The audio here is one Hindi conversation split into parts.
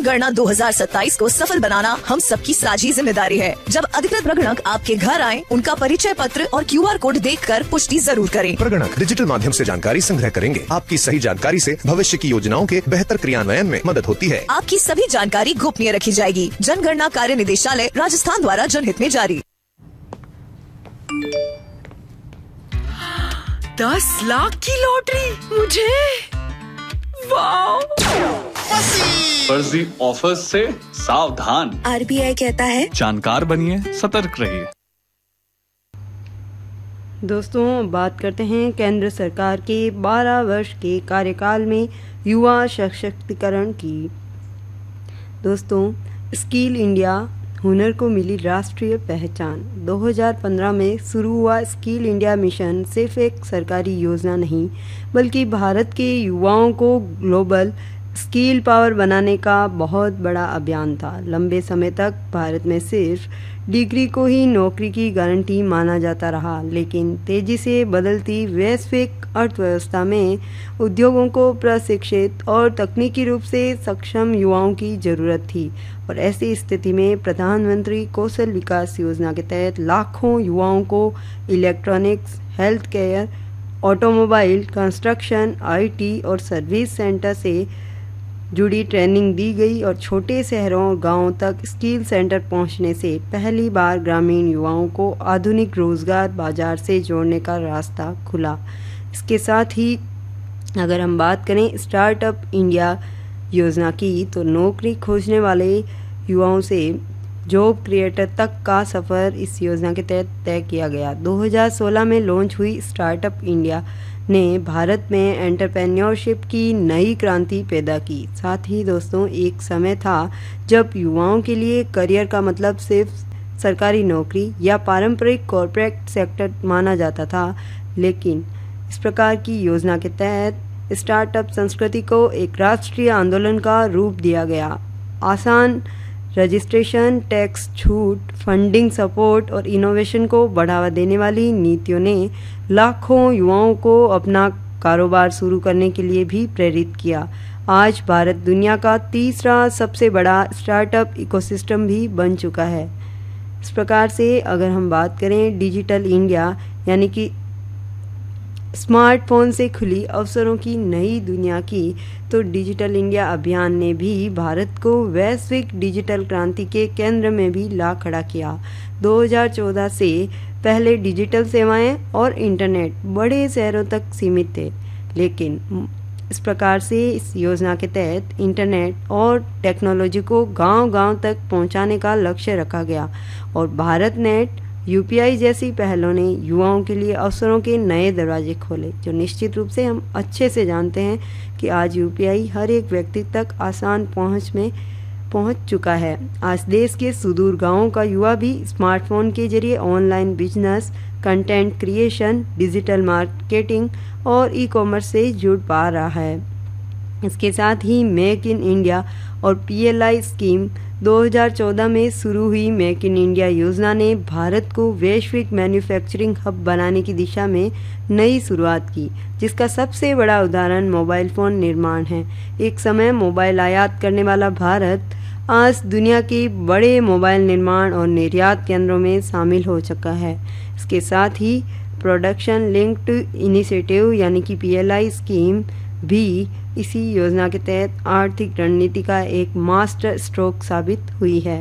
जनगणना 2027 को सफल बनाना हम सबकी साझी जिम्मेदारी है। जब अधिकृत प्रगणक आपके घर आए, उनका परिचय पत्र और QR कोड देखकर पुष्टि जरूर करें। प्रगणक डिजिटल माध्यम से जानकारी संग्रह करेंगे। आपकी सही जानकारी से भविष्य की योजनाओं के बेहतर क्रियान्वयन में मदद होती है। आपकी सभी जानकारी गोपनीय रखी जाएगी। जनगणना कार्य निदेशालय राजस्थान द्वारा जनहित में जारी। 10 लाख की लॉटरी मुझे, वाह! फर्जी ऑफर्स से सावधान। RBI कहता है जानकार बनिए, सतर्क रहिए। दोस्तों, बात करते हैं केंद्र सरकार के 12 वर्ष के कार्यकाल में युवा सशक्तिकरण की। दोस्तों, स्किल इंडिया हुनर को मिली राष्ट्रीय पहचान। 2015 में शुरू हुआ स्किल इंडिया मिशन सिर्फ एक सरकारी योजना नहीं, बल्कि भारत के युवाओं को ग्लोबल स्किल पावर बनाने का बहुत बड़ा अभियान था। लंबे समय तक भारत में सिर्फ डिग्री को ही नौकरी की गारंटी माना जाता रहा, लेकिन तेजी से बदलती वैश्विक अर्थव्यवस्था में उद्योगों को प्रशिक्षित और तकनीकी रूप से सक्षम युवाओं की जरूरत थी। और ऐसी स्थिति में प्रधानमंत्री कौशल विकास योजना के तहत लाखों युवाओं को electronics, health care, automobile, construction, IT और सर्विस सेंटर से जुड़ी ट्रेनिंग दी गई और छोटे शहरों और गांवों तक स्किल सेंटर पहुंचने से पहली बार ग्रामीण युवाओं को आधुनिक रोजगार बाजार से जोड़ने का रास्ता खुला। इसके साथ ही अगर हम बात करें स्टार्टअप इंडिया योजना की, तो नौकरी खोजने वाले युवाओं से जॉब क्रिएटर तक का सफ़र इस योजना के तहत तय किया गया। 2016 में लॉन्च हुई स्टार्टअप इंडिया ने भारत में एंटरप्रेन्योरशिप की नई क्रांति पैदा की। साथ ही दोस्तों, एक समय था जब युवाओं के लिए करियर का मतलब सिर्फ सरकारी नौकरी या पारंपरिक कॉर्पोरेट सेक्टर माना जाता था, लेकिन इस प्रकार की योजना के तहत स्टार्टअप संस्कृति को एक राष्ट्रीय आंदोलन का रूप दिया गया। आसान रजिस्ट्रेशन, टैक्स छूट, फंडिंग सपोर्ट और इनोवेशन को बढ़ावा देने वाली नीतियों ने लाखों युवाओं को अपना कारोबार शुरू करने के लिए भी प्रेरित किया। आज भारत दुनिया का तीसरा सबसे बड़ा स्टार्टअप इकोसिस्टम भी बन चुका है। इस प्रकार से अगर हम बात करें डिजिटल इंडिया यानी कि स्मार्टफोन से खुली अवसरों की नई दुनिया की, तो डिजिटल इंडिया अभियान ने भी भारत को वैश्विक डिजिटल क्रांति के केंद्र में भी ला खड़ा किया। 2014 से पहले डिजिटल सेवाएं और इंटरनेट बड़े शहरों तक सीमित थे, लेकिन इस प्रकार से इस योजना के तहत इंटरनेट और टेक्नोलॉजी को गांव-गांव तक पहुंचाने का लक्ष्य रखा गया और भारत नेट, UPI जैसी पहलों ने युवाओं के लिए अवसरों के नए दरवाजे खोले, जो निश्चित रूप से हम अच्छे से जानते हैं कि आज UPI हर एक व्यक्ति तक आसान पहुंच में पहुंच चुका है। आज देश के सुदूर गांवों का युवा भी स्मार्टफोन के जरिए online business, content creation, digital marketing और ई-कॉमर्स से जुड़ पा रहा है। इसके साथ ही मेक इन इंडिया और PLI स्कीम 2014 में शुरू हुई मेक इन इंडिया योजना ने भारत को वैश्विक मैन्युफैक्चरिंग हब बनाने की दिशा में नई शुरुआत की, जिसका सबसे बड़ा उदाहरण मोबाइल फ़ोन निर्माण है। एक समय मोबाइल आयात करने वाला भारत आज दुनिया के बड़े मोबाइल निर्माण और निर्यात केंद्रों में शामिल हो चुका है। इसके साथ ही प्रोडक्शन लिंक्ड इनिशिएटिव यानी कि PLI स्कीम भी इसी योजना के तहत आर्थिक रणनीति का एक मास्टर स्ट्रोक साबित हुई है।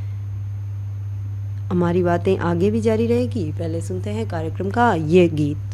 हमारी बातें आगे भी जारी रहेगी, पहले सुनते हैं कार्यक्रम का ये गीत।